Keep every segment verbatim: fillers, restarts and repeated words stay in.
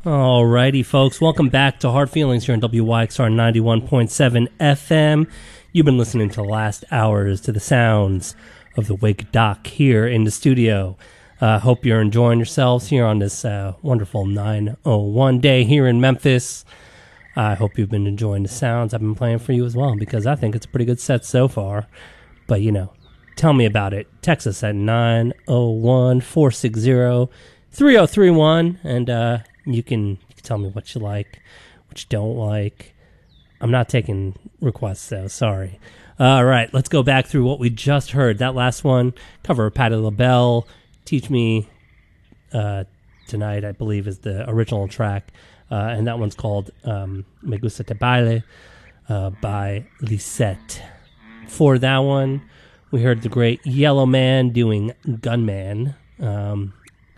Alrighty, folks. Welcome back to Hard Feelings here on W Y X R ninety-one point seven F M. You've been listening to the last hours to the sounds of the Wake Dock here in the studio. Uh, hope you're enjoying yourselves here on this uh, wonderful nine oh one day here in Memphis. I hope you've been enjoying the sounds I've been playing for you as well, because I think it's a pretty good set so far. But, you know, tell me about it. Text us at nine oh one, four six zero, three oh three one, and uh, you, can, you can tell me what you like, what you don't like. I'm not taking requests, though. Sorry. All right, let's go back through what we just heard. That last one, cover of Patti LaBelle, Teach Me uh, Tonight, I believe, is the original track. Uh, and that one's called um, Me Gusta Te Baile uh, by Lisette. For that one, we heard the great Yellow Man doing Gunman. Um,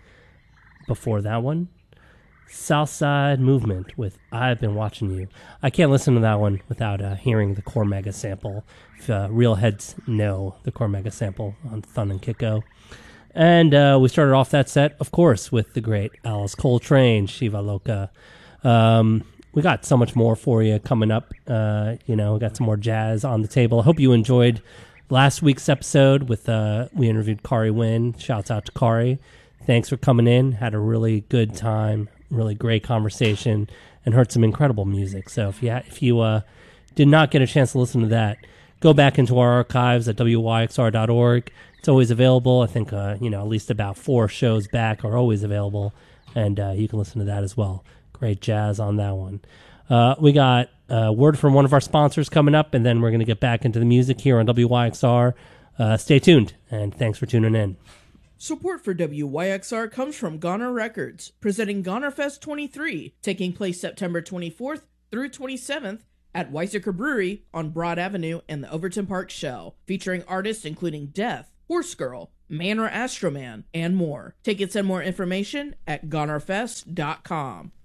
before that one, Southside Movement with I've Been Watching You. I can't listen to that one without uh, hearing the Cormega sample. If uh, real heads know the Cormega sample on Thun and Kiko. And uh, we started off that set, of course, with the great Alice Coltrane, Shiva Loka. Um, we got so much more for you coming up. Uh, you know, we got some more jazz on the table. I hope you enjoyed last week's episode with, uh, we interviewed Kari Wynn. Shouts out to Kari. Thanks for coming in. Had a really good time, really great conversation, and heard some incredible music. So if you, ha- if you uh, did not get a chance to listen to that, go back into our archives at W Y X R dot org. It's always available. I think, uh, you know, at least about four shows back are always available, and uh, you can listen to that as well. Great jazz on that one. Uh, we got a word from one of our sponsors coming up, and then we're going to get back into the music here on W Y X R. Uh, stay tuned, and thanks for tuning in. Support for W Y X R comes from Goner Records, presenting Goner Fest twenty-three, taking place September twenty-fourth through twenty-seventh at Weizsäcker Brewery on Broad Avenue and the Overton Park Shell, featuring artists including Death, Horse Girl, Man or Astroman, and more. Tickets and more information at goner fest dot com.